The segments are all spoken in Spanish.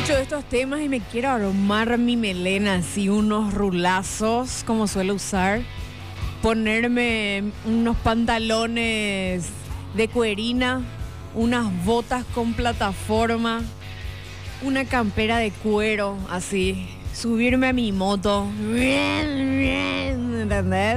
Escucho estos temas y me quiero armar mi melena así, unos rulazos como suelo usar, ponerme unos pantalones de cuerina, unas botas con plataforma, una campera de cuero así, subirme a mi moto, ¿entendés?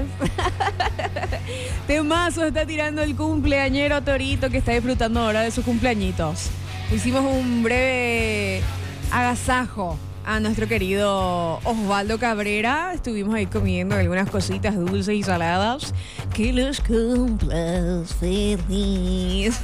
Temazo está tirando el cumpleañero Torito que está disfrutando ahora de sus cumpleañitos. Hicimos un breve agasajo a nuestro querido Osvaldo Cabrera. Estuvimos ahí comiendo algunas cositas dulces y saladas. Que los cumplas feliz.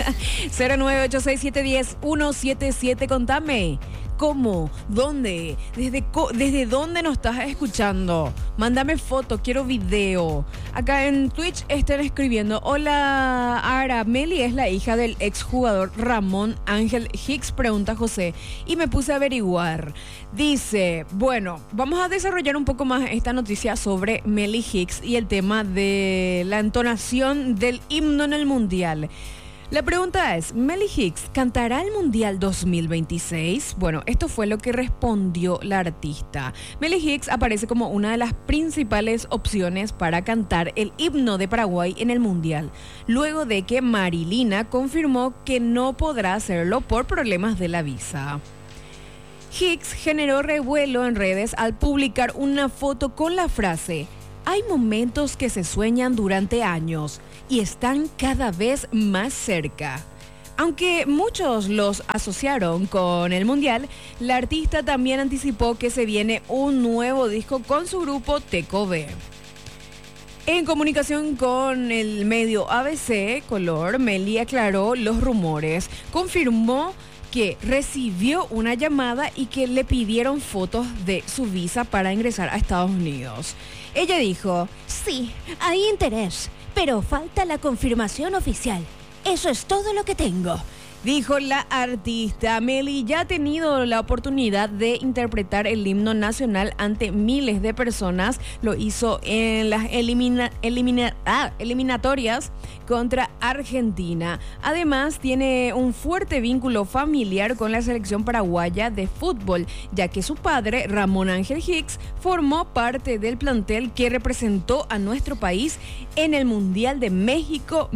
0986710-177. Contame. ¿Cómo? ¿Dónde? ¿Desde dónde nos estás escuchando? Mándame foto, quiero video. Acá en Twitch están escribiendo: hola Ara, Meli es la hija del exjugador Ramón Ángel Hicks, pregunta José. Y me puse a averiguar. Dice, bueno, vamos a desarrollar un poco más esta noticia sobre Meli Hicks y el tema de la entonación del himno en el Mundial. La pregunta es, ¿Meli Hicks cantará el Mundial 2026? Bueno, esto fue lo que respondió la artista. Meli Hicks aparece como una de las principales opciones para cantar el himno de Paraguay en el Mundial, luego de que Marilina confirmó que no podrá hacerlo por problemas de la visa. Hicks generó revuelo en redes al publicar una foto con la frase: hay momentos que se sueñan durante años y están cada vez más cerca. Aunque muchos los asociaron con el Mundial, la artista también anticipó que se viene un nuevo disco con su grupo Teco B. En comunicación con el medio ABC Color, Meli aclaró los rumores, confirmó que recibió una llamada y que le pidieron fotos de su visa para ingresar a Estados Unidos. Ella dijo: sí, hay interés, pero falta la confirmación oficial. Eso es todo lo que tengo, dijo la artista. Meli ya ha tenido la oportunidad de interpretar el himno nacional ante miles de personas. Lo hizo en las eliminatorias contra Argentina. Además, tiene un fuerte vínculo familiar con la selección paraguaya de fútbol, ya que su padre, Ramón Ángel Hicks, formó parte del plantel que representó a nuestro país en el Mundial de México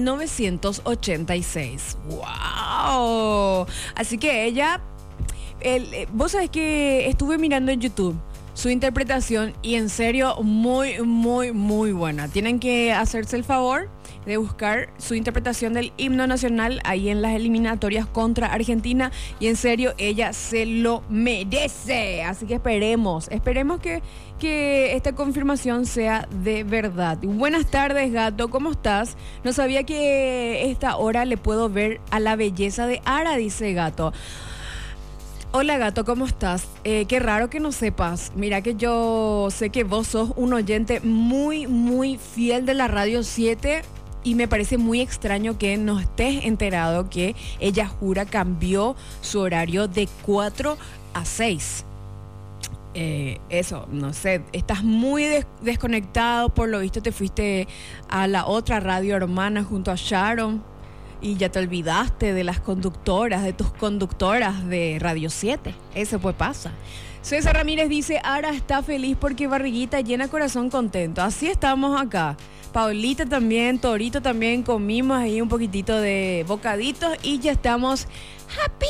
1986. ¡Wow! Así que ella, vos sabés que estuve mirando en YouTube su interpretación y en serio muy buena. Tienen que hacerse el favor de buscar su interpretación del himno nacional ahí en las eliminatorias contra Argentina, y en serio ella se lo merece. Así que esperemos que esta confirmación sea de verdad. Buenas tardes, gato, ¿cómo estás? No sabía que esta hora le puedo ver a la belleza de Ara, dice Gato. Hola, gato, ¿cómo estás? Qué raro que no sepas. Mira que yo sé que vos sos un oyente muy fiel de la Radio 7 y me parece muy extraño que no estés enterado que ella jura cambió su horario de 4 a 6. Eso, no sé, estás muy desconectado, por lo visto te fuiste a la otra radio hermana junto a Sharon. Y ya te olvidaste de las conductoras, de tus conductoras de Radio 7. Eso pues pasa. César Ramírez dice: Ara está feliz porque barriguita llena, corazón contento. Así estamos acá. Paulita también, Torito también, comimos ahí un poquitito de bocaditos y ya estamos happy.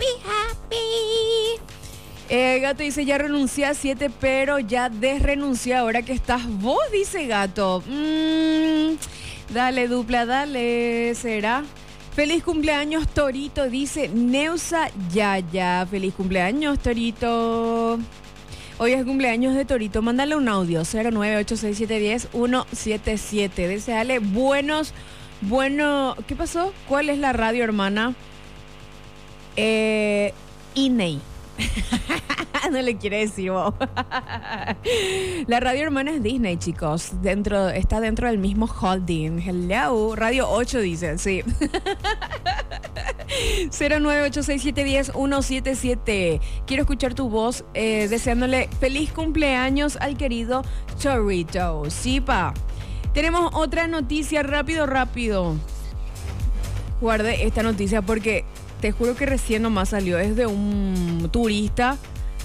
Gato dice: ya renuncié a 7, pero ya desrenuncié ahora que estás vos, dice Gato. Dale, dupla, dale, será. Feliz cumpleaños, Torito, dice Neusa Yaya. Feliz cumpleaños, Torito. Hoy es cumpleaños de Torito. Mándale un audio, 0986710-177. Deseale buenos. ¿Qué pasó? ¿Cuál es la radio hermana? INEI. No le quiere decir vos. La radio hermana es Disney, chicos. Está dentro del mismo holding. Hello. Radio 8 dicen, sí. 0986710-177. Quiero escuchar tu voz deseándole feliz cumpleaños al querido Torito. Sí, pa. Tenemos otra noticia, rápido. guardé esta noticia porque te juro que recién nomás salió. Es de un turista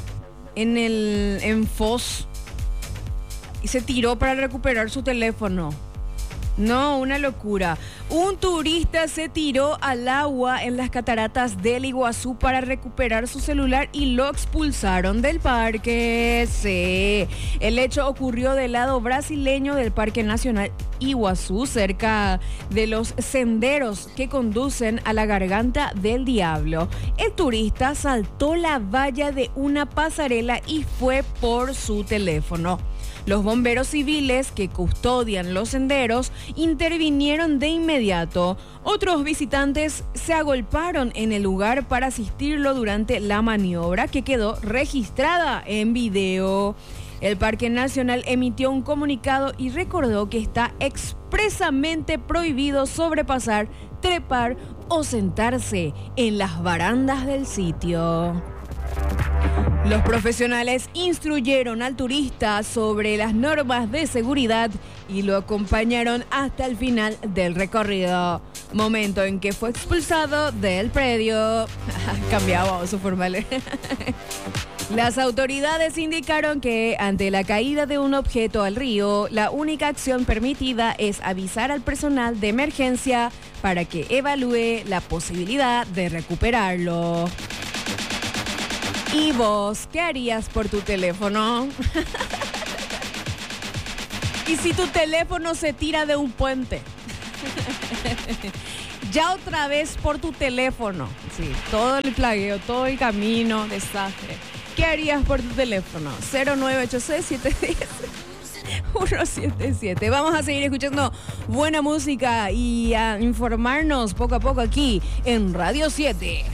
en Foz y se tiró para recuperar su teléfono. No, una locura. Un turista se tiró al agua en las cataratas del Iguazú para recuperar su celular y lo expulsaron del parque. Sí. El hecho ocurrió del lado brasileño del Parque Nacional Iguazú, cerca de los senderos que conducen a la Garganta del Diablo. El turista saltó la valla de una pasarela y fue por su teléfono. Los bomberos civiles que custodian los senderos intervinieron de inmediato. Otros visitantes se agolparon en el lugar para asistirlo durante la maniobra, que quedó registrada en video. El Parque Nacional emitió un comunicado y recordó que está expresamente prohibido sobrepasar, trepar o sentarse en las barandas del sitio. Los profesionales instruyeron al turista sobre las normas de seguridad y lo acompañaron hasta el final del recorrido, momento en que fue expulsado del predio. Cambiaba su forma. Las autoridades indicaron que ante la caída de un objeto al río, la única acción permitida es avisar al personal de emergencia para que evalúe la posibilidad de recuperarlo. ¿Y vos qué harías por tu teléfono? ¿Y si tu teléfono se tira de un puente? Ya otra vez por tu teléfono. Sí, todo el plagueo, todo el camino, desastre. ¿Qué harías por tu teléfono? 0986-710-177. Vamos a seguir escuchando buena música y a informarnos poco a poco aquí en Radio 7.